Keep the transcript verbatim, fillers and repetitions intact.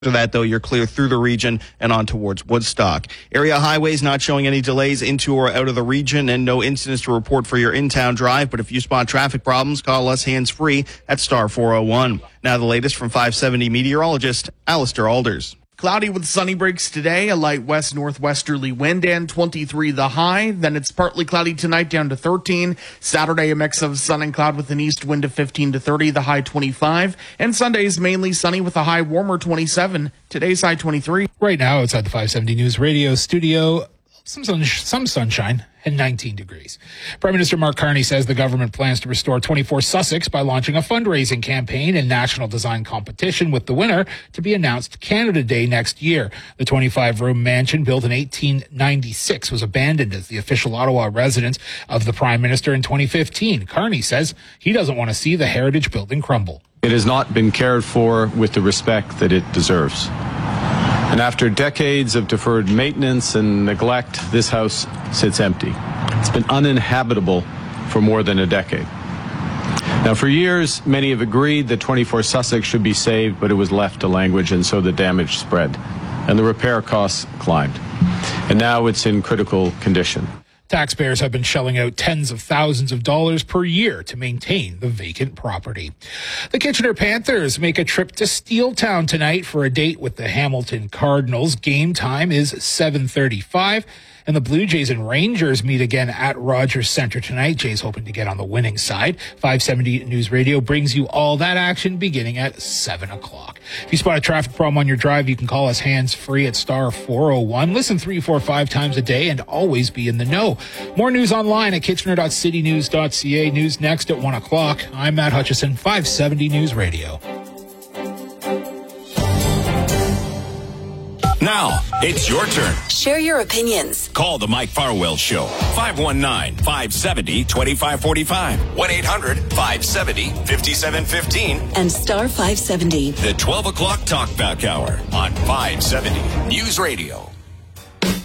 After that, though, you're clear through the region and on towards Woodstock. Area highways not showing any delays into or out of the region, and no incidents to report for your in-town drive. But if you spot traffic problems, call us hands-free at star four oh one. Now the latest from five seventy meteorologist Alistair Alders. Cloudy with sunny breaks today, a light west northwesterly wind, and twenty-three the high. Then it's partly cloudy tonight, down to thirteen. Saturday, a mix of sun and cloud with an east wind of fifteen to thirty, the high twenty-five. And Sunday is mainly sunny with a high warmer twenty-seven. Today's high twenty-three. Right now, outside the five seventy News Radio studio, some sun, some sunshine and nineteen degrees. Prime Minister Mark Carney says the government plans to restore twenty-four Sussex by launching a fundraising campaign and national design competition, with the winner to be announced Canada Day next year. The twenty-five room mansion, built in eighteen ninety-six, was abandoned as the official Ottawa residence of the Prime Minister in twenty fifteen. Carney says he doesn't want to see the heritage building crumble. It has not been cared for with the respect that it deserves. And after decades of deferred maintenance and neglect, this house sits empty. It's been uninhabitable for more than a decade. Now, for years, many have agreed that twenty-four Sussex should be saved, but it was left to language, and so the damage spread, and the repair costs climbed. And now it's in critical condition. Taxpayers have been shelling out tens of thousands of dollars per year to maintain the vacant property. The Kitchener Panthers make a trip to Steeltown tonight for a date with the Hamilton Cardinals. Game time is seven thirty-five. And the Blue Jays and Rangers meet again at Rogers Centre tonight. Jays hoping to get on the winning side. five seventy News Radio brings you all that action beginning at seven o'clock. If you spot a traffic problem on your drive, you can call us hands-free at star four oh one. Listen three, four, five times a day and always be in the know. More news online at kitchener dot city news dot c a. News next at one o'clock. I'm Matt Hutchison, five seventy News Radio. Now, it's your turn. Share your opinions. Call the Mike Farwell Show. five one nine, five seven zero, two five four five. one eight hundred, five seven zero, five seven one five. And star five seventy. The twelve o'clock Talkback Hour on five seventy News Radio.